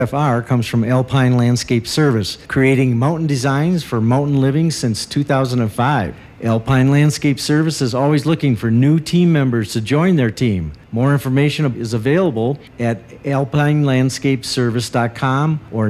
FR comes from Alpine Landscape Service, creating mountain designs for mountain living since 2005. Alpine Landscape Service is always looking for new team members to join their team. More information is available at alpinelandscapeservice.com or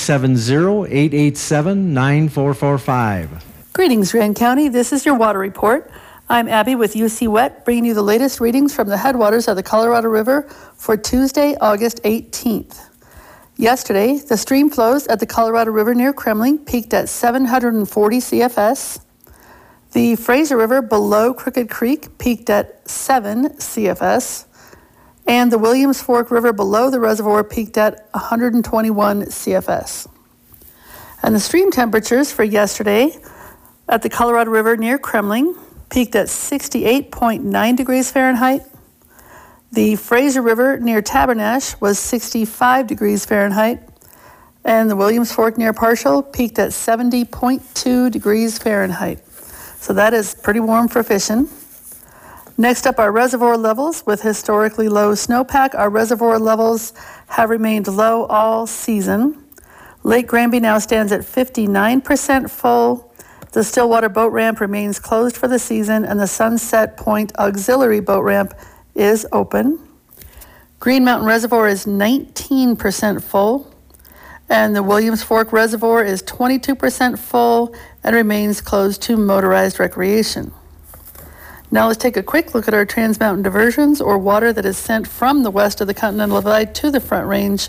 970-887-9445. Greetings, Grand County. This is your water report. I'm Abby with UC Wet, bringing you the latest readings from the headwaters of the Colorado River for Tuesday, August 18th. Yesterday, the stream flows at the Colorado River near Kremling peaked at 740 CFS. The Fraser River below Crooked Creek peaked at 7 CFS. And the Williams Fork River below the reservoir peaked at 121 CFS. And the stream temperatures for yesterday at the Colorado River near Kremling peaked at 68.9 degrees Fahrenheit. The Fraser River near Tabernash was 65 degrees Fahrenheit, and the Williams Fork near Parshall peaked at 70.2 degrees Fahrenheit. So that is pretty warm for fishing. Next up, our reservoir levels. With historically low snowpack, our reservoir levels have remained low all season. Lake Granby now stands at 59% full. The Stillwater boat ramp remains closed for the season, and the Sunset Point Auxiliary boat ramp is open. Green Mountain Reservoir is 19% full, and the Williams Fork Reservoir is 22% full and remains closed to motorized recreation. Now let's take a quick look at our Trans Mountain diversions, or water that is sent from the west of the Continental Divide to the Front Range.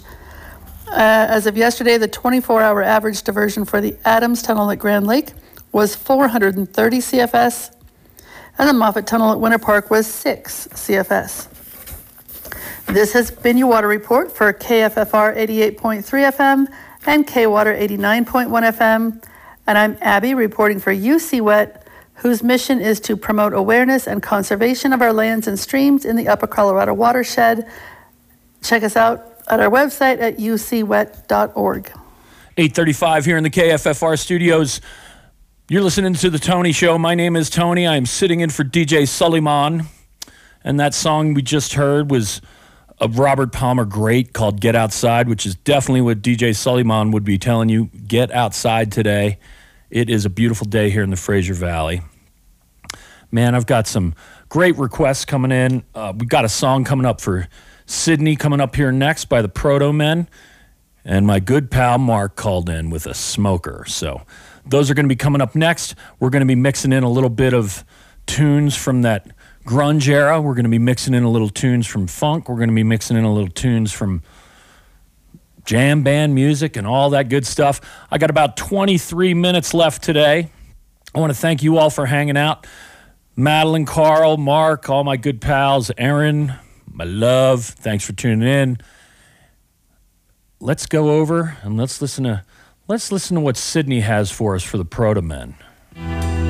As of yesterday, the 24-hour average diversion for the Adams Tunnel at Grand Lake was 430 CFS, and the Moffett Tunnel at Winter Park was 6 CFS. This has been your water report for KFFR 88.3 FM and KWater 89.1 FM, and I'm Abby reporting for UC Wet, whose mission is to promote awareness and conservation of our lands and streams in the Upper Colorado watershed. Check us out at our website at ucwet.org. 8:35 here in the KFFR studios. You're listening to The Tony Show. My name is Tony. I'm sitting in for DJ Suleiman. And that song we just heard was a Robert Palmer great called Get Outside, which is definitely what DJ Suleiman would be telling you. Get outside today. It is a beautiful day here in the Fraser Valley. Man, I've got some great requests coming in. We've got a song coming up for Sydney coming up here next by the Proto Men. And my good pal Mark called in with a smoker. So those are going to be coming up next. We're going to be mixing in a little bit of tunes from that grunge era. We're going to be mixing in a little tunes from funk. We're going to be mixing in a little tunes from jam band music and all that good stuff. I got about 23 minutes left today. I want to thank you all for hanging out. Madeline, Carl, Mark, all my good pals, Aaron, my love, thanks for tuning in. Let's go over and let's listen to what Sydney has for us for the Proto Men.